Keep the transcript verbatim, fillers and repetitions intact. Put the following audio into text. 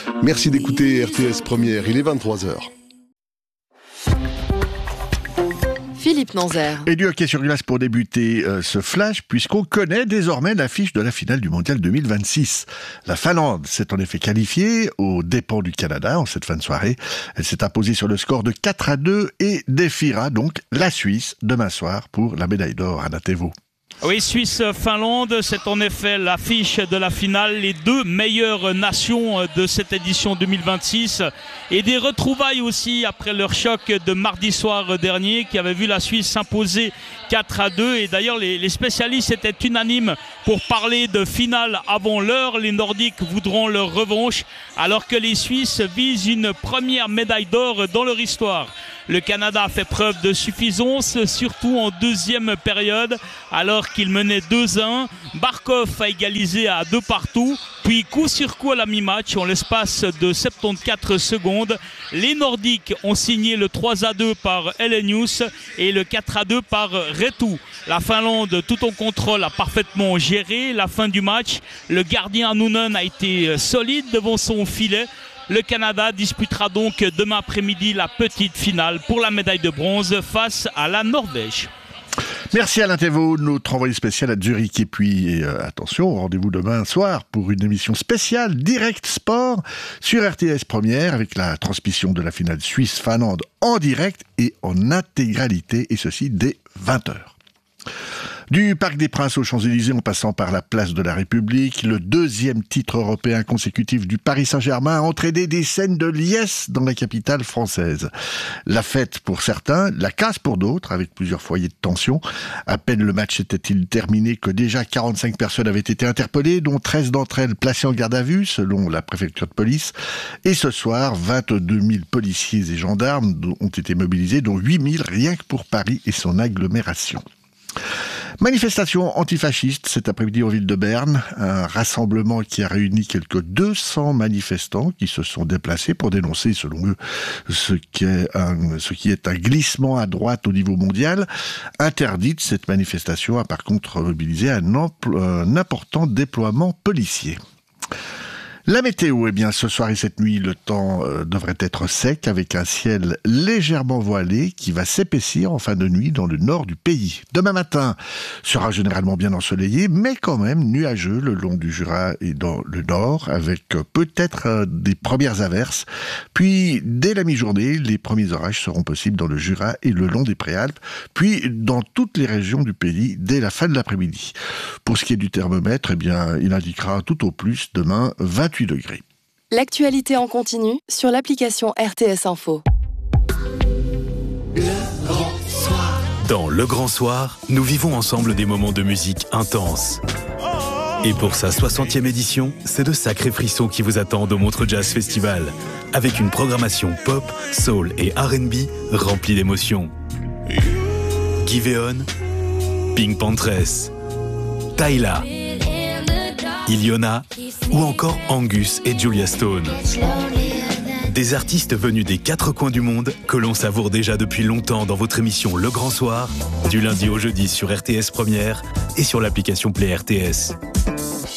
Merci d'écouter R T S Première, il est vingt-trois heures. Philippe Nanzer. Et du hockey sur glace pour débuter euh, ce flash, puisqu'on connaît désormais l'affiche de la finale du mondial deux mille vingt-six. La Finlande s'est en effet qualifiée aux dépens du Canada en cette fin de soirée. Elle s'est imposée sur le score de quatre à deux et défiera donc la Suisse demain soir pour la médaille d'or à Natevo. Oui, Suisse-Finlande, c'est en effet l'affiche de la finale, les deux meilleures nations de cette édition deux mille vingt-six et des retrouvailles aussi après leur choc de mardi soir dernier qui avait vu la Suisse s'imposer quatre à deux et d'ailleurs les, les spécialistes étaient unanimes pour parler de finale avant l'heure. Les Nordiques voudront leur revanche alors que les Suisses visent une première médaille d'or dans leur histoire. Le Canada a fait preuve de suffisance, surtout en deuxième période, alors qu'il menait deux à un. Barkov a égalisé à deux partout, puis coup sur coup à la mi-match, en l'espace de soixante-quatorze secondes. Les Nordiques ont signé le trois à deux par Elenius et le quatre à deux par Retu. La Finlande, tout en contrôle, a parfaitement géré la fin du match. Le gardien Annunen a été solide devant son filet. Le Canada disputera donc demain après-midi la petite finale pour la médaille de bronze face à la Norvège. Merci Alain Thévaud, notre envoyé spécial à Zurich. Et puis, euh, attention, rendez-vous demain soir pour une émission spéciale Direct Sport sur R T S Première avec la transmission de la finale Suisse-Finlande en direct et en intégralité, et ceci dès vingt heures. Du Parc des Princes aux Champs-Élysées en passant par la place de la République, le deuxième titre européen consécutif du Paris Saint-Germain a entraîné des scènes de liesse dans la capitale française. La fête pour certains, la casse pour d'autres, avec plusieurs foyers de tension. À peine le match était-il terminé que déjà quarante-cinq personnes avaient été interpellées, dont treize d'entre elles placées en garde à vue, selon la préfecture de police. Et ce soir, vingt-deux mille policiers et gendarmes ont été mobilisés, dont huit mille rien que pour Paris et son agglomération. Manifestation antifasciste cet après-midi en ville de Berne, un rassemblement qui a réuni quelques deux cents manifestants qui se sont déplacés pour dénoncer, selon eux, ce qui est un, ce qui est un glissement à droite au niveau mondial. Interdite, cette manifestation a par contre mobilisé un, ampl- un important déploiement policier. La météo, eh bien, ce soir et cette nuit, le temps euh, devrait être sec avec un ciel légèrement voilé qui va s'épaissir en fin de nuit dans le nord du pays. Demain matin sera généralement bien ensoleillé, mais quand même nuageux le long du Jura et dans le nord, avec euh, peut-être euh, des premières averses. Puis, dès la mi-journée, les premiers orages seront possibles dans le Jura et le long des Préalpes, puis dans toutes les régions du pays dès la fin de l'après-midi. Pour ce qui est du thermomètre, eh bien, il indiquera tout au plus demain vingt-huit degrés. L'actualité en continu sur l'application R T S Info. Le Grand Soir. Dans Le Grand Soir, nous vivons ensemble des moments de musique intenses. Et pour sa soixantième édition, c'est de sacrés frissons qui vous attendent au Montreux Jazz Festival, avec une programmation pop, soul et R and B remplie d'émotions. Giveon, Pink Panthers, Tyla, Iliona ou encore Angus et Julia Stone. Des artistes venus des quatre coins du monde que l'on savoure déjà depuis longtemps dans votre émission Le Grand Soir, du lundi au jeudi sur R T S Première et sur l'application Play R T S.